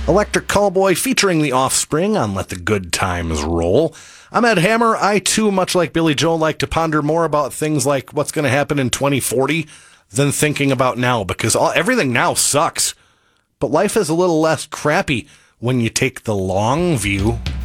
Electric Callboy featuring The Offspring on Let the Good Times Roll. I'm Ed Hammer. I, too, much like Billy Joel, like to ponder more about things like what's going to happen in 2040 than thinking about now, because everything now sucks. But life is a little less crappy when you take the long view